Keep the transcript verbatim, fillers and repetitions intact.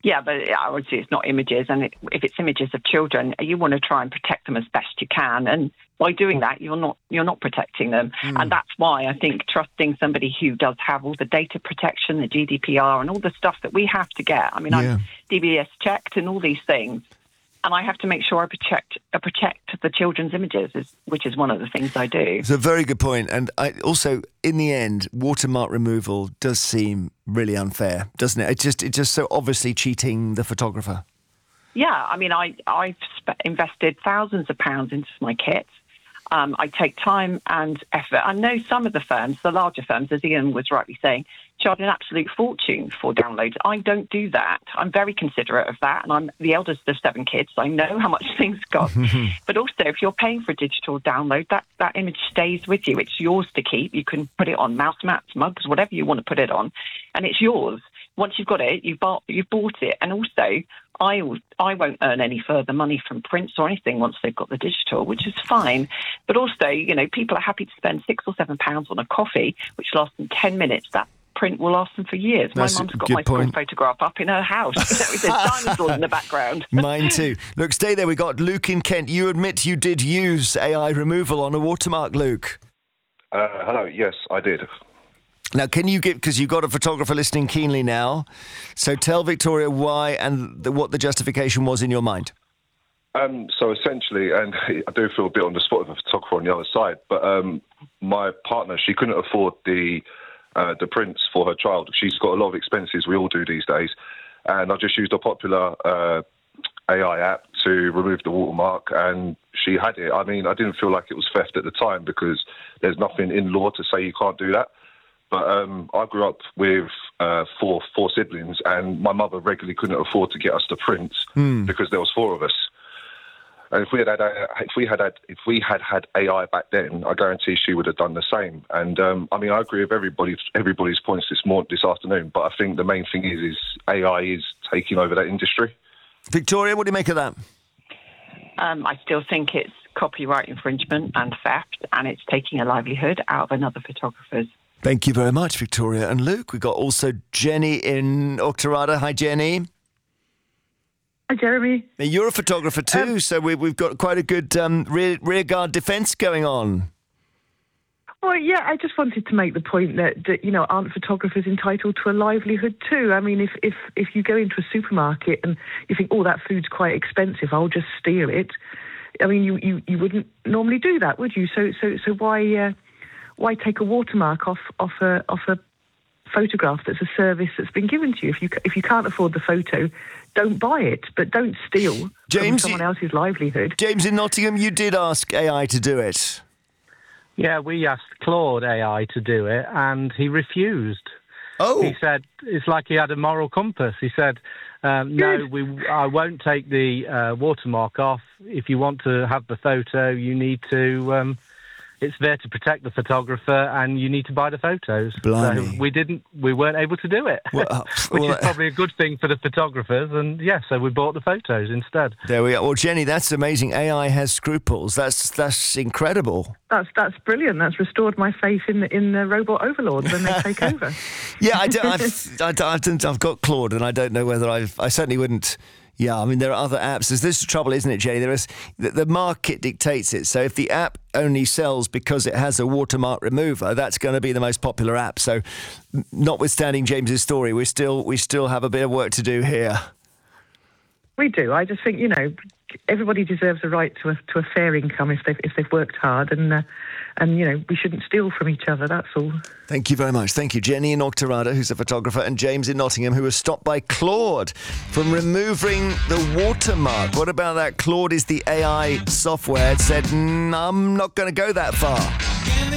Yeah, but I would say it's not images. And it, if it's images of children, you want to try and protect them as best you can. And by doing that, you're not you're not protecting them. Mm. And that's why I think trusting somebody who does have all the data protection, the G D P R and all the stuff that we have to get. I mean, yeah. I'm D B S checked and all these things. And I have to make sure I protect I protect the children's images, which is one of the things I do. It's a very good point. And I also, in the end, watermark removal does seem really unfair, doesn't it? It's just it's just so obviously cheating the photographer. Yeah, I mean, I, I've sp- invested thousands of pounds into my kits. Um, I take time and effort. I know some of the firms, the larger firms, as Ian was rightly saying, charge an absolute fortune for downloads. I don't do that. I'm very considerate of that, and I'm the eldest of seven kids. So I know how much things cost. But also, if you're paying for a digital download, that, that image stays with you. It's yours to keep. You can put it on mouse mats, mugs, whatever you want to put it on, and it's yours. Once you've got it, you've bought, you've bought it. And also, I, I won't earn any further money from prints or anything once they've got the digital, which is fine. But also, you know, people are happy to spend six or seven pounds on a coffee, which lasts them ten minutes. That print will last them for years. That's my mum's got my point. school photograph up in her house. There's dinosaurs in the background. Mine too. Look, stay there. We got Luke in Kent. You admit you did use A I removal on a watermark, Luke. Uh, hello. Yes, I did. Now, can you give, because you've got a photographer listening keenly now, so tell Victoria why and the, what the justification was in your mind. Um, so essentially, and I do feel a bit on the spot of a photographer on the other side, but um, my partner, she couldn't afford the uh, the prints for her child. She's got a lot of expenses, we all do these days, and I just used a popular uh, A I app to remove the watermark, and she had it. I mean, I didn't feel like it was theft at the time because there's nothing in law to say you can't do that. But um, I grew up with uh, four four siblings, and my mother regularly couldn't afford to get us the prints mm. because there was four of us. And if we had had if we had had if we had had A I back then, I guarantee she would have done the same. And um, I mean, I agree with everybody's everybody's points this morning, this afternoon. But I think the main thing is is A I is taking over that industry. Victoria, what do you make of that? Um, I still think it's copyright infringement and theft, and it's taking a livelihood out of another photographer's. Thank you very much, Victoria and Luke. We've got also Jenny in Auchterarder. Hi, Jenny. Hi, Jeremy. Now, you're a photographer too, um, so we, we've got quite a good um, rear, rearguard defence going on. Well, yeah, I just wanted to make the point that, that, you know, aren't photographers entitled to a livelihood too? I mean, if, if, if you go into a supermarket and you think, oh, that food's quite expensive, I'll just steal it. I mean, you, you, you wouldn't normally do that, would you? So so so why... Uh, Why take a watermark off off a off a photograph that's a service that's been given to you? If you if you can't afford the photo, don't buy it, but don't steal James, from someone else's livelihood. James in Nottingham, you did ask A I to do it. Yeah, we asked Claude A I to do it, and he refused. Oh, he said it's like he had a moral compass. He said, um, "No, we I won't take the uh, watermark off. If you want to have the photo, you need to." Um, It's there to protect the photographer, and you need to buy the photos. Blimey. So we didn't, we weren't able to do it, well, uh, which well, is probably a good thing for the photographers. And yeah, so we bought the photos instead. There we go. Well, Jenny, that's amazing. A I has scruples. That's that's incredible. That's that's brilliant. That's restored my faith in the, in the robot overlords when they take over. Yeah, I don't, I've, I don't, I've got Claude, and I don't know whether I've. I certainly wouldn't. Yeah, I mean, there are other apps. There's this trouble, isn't it, Jenny? There is the, the market dictates it. So if the app only sells because it has a watermark remover, that's going to be the most popular app. So, notwithstanding James's story, we still we still have a bit of work to do here. We do. I just think, you know, everybody deserves a right to a to a fair income if they've if they've worked hard, and uh, and you know, we shouldn't steal from each other. That's all. Thank you very much. Thank you, Jenny in Auchterarder, who's a photographer, and James in Nottingham, who was stopped by Claude from removing the watermark. What about that? Claude is the A I software. It said, mm, I'm not going to go that far.